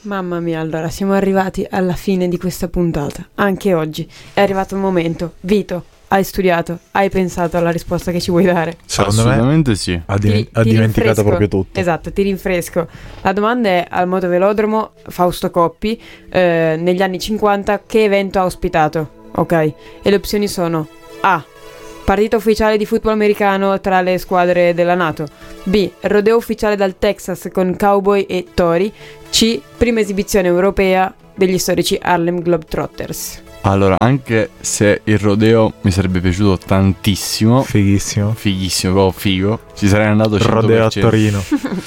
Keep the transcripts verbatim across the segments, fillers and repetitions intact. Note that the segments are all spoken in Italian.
Mamma mia, allora siamo arrivati alla fine di questa puntata. Anche oggi è arrivato il momento. Vito, hai studiato, hai pensato alla risposta che ci vuoi dare? Secondo Assolutamente me sì. ha, di- Ti- ha ti dimenticato rinfresco. proprio tutto. Esatto, ti rinfresco. La domanda è: al motovelodromo Fausto Coppi eh, negli anni cinquanta che evento ha ospitato? Ok, e le opzioni sono A. Partita ufficiale di football americano tra le squadre della NATO. B. Rodeo ufficiale dal Texas con cowboy e tori. C. Prima esibizione europea degli storici Harlem Globetrotters. Allora, anche se il rodeo mi sarebbe piaciuto tantissimo, Fighissimo. fighissimo, proprio figo, ci sarei andato cento per Rodeo a cento. Torino.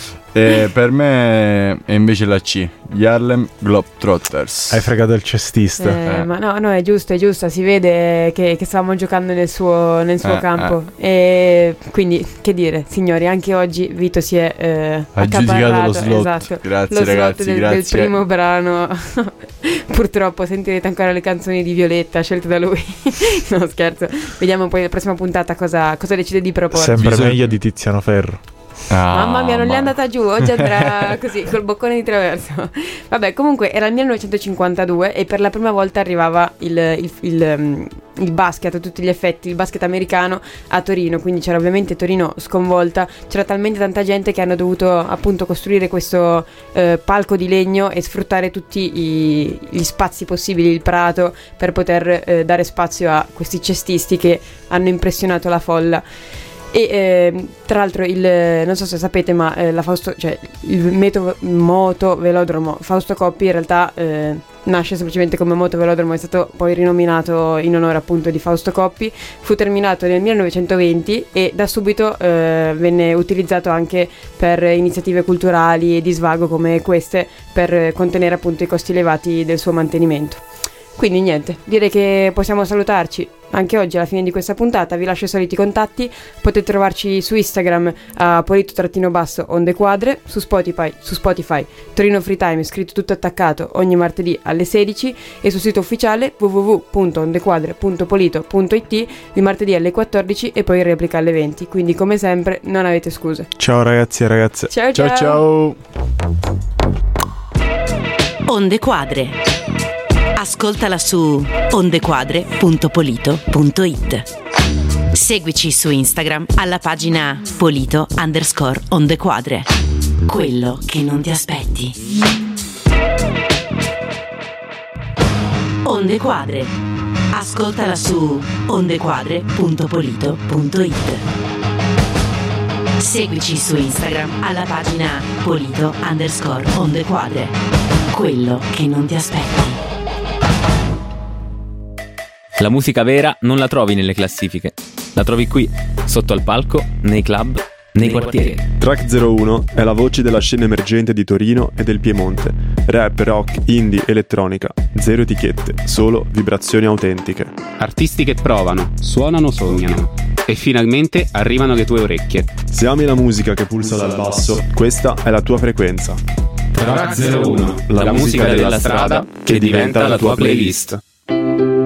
E per me è invece la C, gli Harlem Globetrotters. Hai fregato il cestista. Eh, Eh. Ma no, no, è giusto, è giusto. Si vede che, che stavamo giocando nel suo, nel suo Eh, campo. E quindi, che dire, signori, anche oggi Vito si è eh, Ha giudicato lo accaparrato, slot. esatto, Grazie lo slot ragazzi, del, del grazie. primo brano. Purtroppo sentirete ancora le canzoni di Violetta scelte da lui. No, scherzo. Vediamo poi la prossima puntata cosa, cosa decide di proporre. Sempre Bisogna- meglio di Tiziano Ferro. Ah, Mamma mia, non ma- l'è andata giù, oggi andrà così, col boccone di traverso. Vabbè, comunque era il millenovecentocinquantadue e per la prima volta arrivava il, il, il, um, il basket a tutti gli effetti, il basket americano a Torino, quindi c'era ovviamente Torino sconvolta, c'era talmente tanta gente che hanno dovuto appunto costruire questo eh, palco di legno e sfruttare tutti i, gli spazi possibili, il prato, per poter eh, dare spazio a questi cestisti che hanno impressionato la folla. E eh, tra l'altro il non so se sapete, ma eh, la Fausto, cioè il meto, moto velodromo Fausto Coppi in realtà eh, nasce semplicemente come moto velodromo, è stato poi rinominato in onore appunto di Fausto Coppi, fu terminato nel millenovecentoventi e da subito eh, venne utilizzato anche per iniziative culturali e di svago come queste, per contenere appunto i costi elevati del suo mantenimento. Quindi niente, direi che possiamo salutarci anche oggi alla fine di questa puntata. Vi lascio i soliti contatti, potete trovarci su Instagram a polito-onde quadre, su Spotify, su Spotify Torino Free Time scritto tutto attaccato ogni martedì alle sedici e sul sito ufficiale w w w punto ondequadre punto polito punto i t il martedì alle quattordici e poi replica alle venti, quindi come sempre non avete scuse. Ciao ragazzi e ragazze. Ciao ciao, Ciao ciao. Onde Quadre. Ascoltala su ondequadre punto polito punto i t. Seguici su Instagram alla pagina polito underscore ondequadre. Quello che non ti aspetti. Onde Quadre. Ascoltala su ondequadre punto polito punto i t. Seguici su Instagram alla pagina polito underscore ondequadre. Quello che non ti aspetti. La musica vera non la trovi nelle classifiche, la trovi qui, sotto al palco, nei club, nei quartieri. Track zero uno è la voce della scena emergente di Torino e del Piemonte. Rap, rock, indie, elettronica. Zero etichette, solo vibrazioni autentiche. Artisti che provano, suonano, sognano e finalmente arrivano alle tue orecchie. Se ami la musica che pulsa dal basso, questa è la tua frequenza. Track zero uno, la musica della strada che diventa la tua playlist.